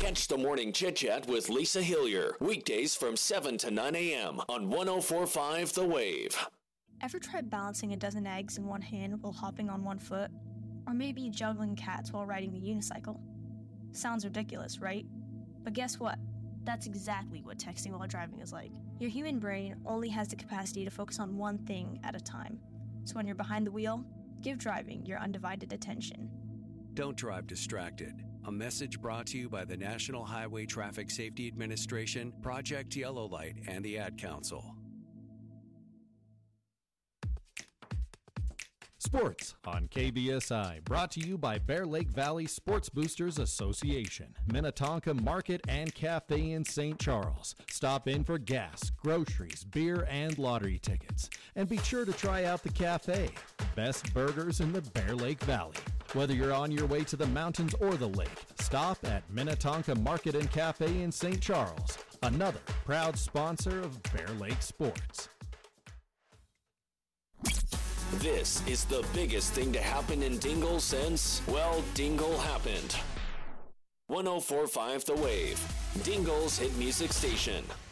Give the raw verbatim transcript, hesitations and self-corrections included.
Catch the morning chit chat with Lisa Hillier, weekdays from seven to nine a.m. on one oh four point five The Wave. Ever tried balancing a dozen eggs in one hand while hopping on one foot? Or maybe juggling cats while riding the unicycle? Sounds ridiculous, right? But guess what? That's exactly what texting while driving is like. Your human brain only has the capacity to focus on one thing at a time. So when you're behind the wheel, give driving your undivided attention. Don't drive distracted. A message brought to you by the National Highway Traffic Safety Administration, Project Yellow Light, and the Ad Council. Sports on K B S I, brought to you by Bear Lake Valley Sports Boosters Association, Minnetonka Market and Cafe in Saint Charles. Stop in for gas, groceries, beer, and lottery tickets. And be sure to try out the cafe. Best burgers in the Bear Lake Valley. Whether you're on your way to the mountains or the lake, stop at Minnetonka Market and Cafe in Saint Charles, another proud sponsor of Bear Lake Sports. This is the biggest thing to happen in Dingle since, well, Dingle happened. one oh four point five The Wave, Dingle's hit music station.